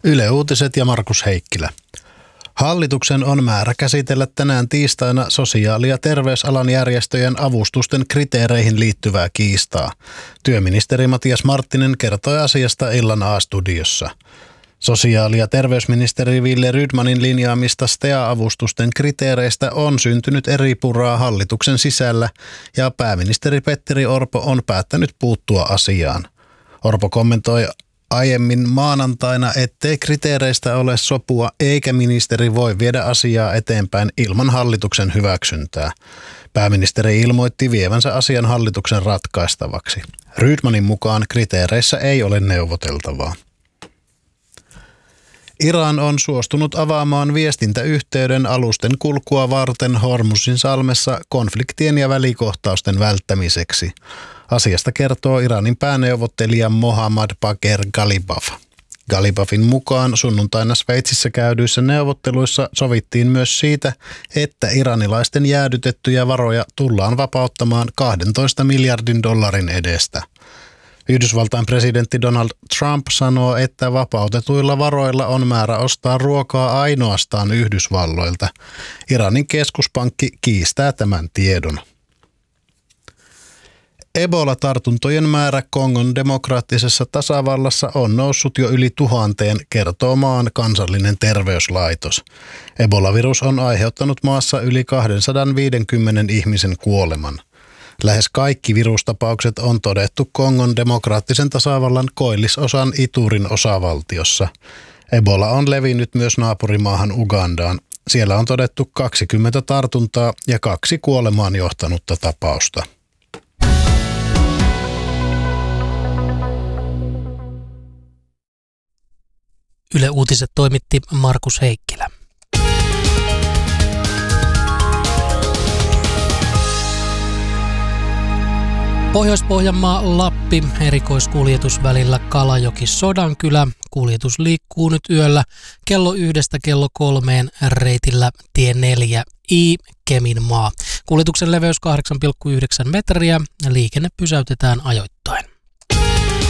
Yle Uutiset ja Markus Heikkilä. Hallituksen on määrä käsitellä tänään tiistaina sosiaali- ja terveysalan järjestöjen avustusten kriteereihin liittyvää kiistaa. Työministeri Matias Marttinen kertoi asiasta illan A-studiossa. Sosiaali- ja terveysministeri Wille Rydmanin linjaamista STEA-avustusten kriteereistä on syntynyt eri puraa hallituksen sisällä ja pääministeri Petteri Orpo on päättänyt puuttua asiaan. Orpo kommentoi aiemmin maanantaina, ettei kriteereistä ole sopua eikä ministeri voi viedä asiaa eteenpäin ilman hallituksen hyväksyntää. Pääministeri ilmoitti vievänsä asian hallituksen ratkaistavaksi. Rydmanin mukaan kriteereissä ei ole neuvoteltavaa. Iran on suostunut avaamaan viestintäyhteyden alusten kulkua varten Hormuzin salmessa konfliktien ja välikohtausten välttämiseksi. Asiasta kertoo Iranin pääneuvottelija Mohammad Bagher Ghalibaf. Ghalibafin mukaan sunnuntaina Sveitsissä käydyissä neuvotteluissa sovittiin myös siitä, että iranilaisten jäädytettyjä varoja tullaan vapauttamaan $12 miljardin edestä. Yhdysvaltain presidentti Donald Trump sanoo, että vapautetuilla varoilla on määrä ostaa ruokaa ainoastaan Yhdysvalloilta. Iranin keskuspankki kiistää tämän tiedon. Ebola-tartuntojen määrä Kongon demokraattisessa tasavallassa on noussut jo yli 1000, kertoo maan kansallinen terveyslaitos. Ebola-virus on aiheuttanut maassa yli 250 ihmisen kuoleman. Lähes kaikki virustapaukset on todettu Kongon demokraattisen tasavallan koillisosan Iturin osavaltiossa. Ebola on levinnyt myös naapurimaahan Ugandaan. Siellä on todettu 20 tartuntaa ja 2 kuolemaan johtanutta tapausta. Yle Uutiset toimitti Markus Heikkilä. Pohjois-Pohjanmaa Lappi erikoiskuljetus välillä Kalajoki-Sodankylä. Kuljetus liikkuu nyt yöllä kello 1 kello 3 reitillä tie 4I Keminmaa. Kuljetuksen leveys 8,9 metriä. Liikenne pysäytetään ajoittain.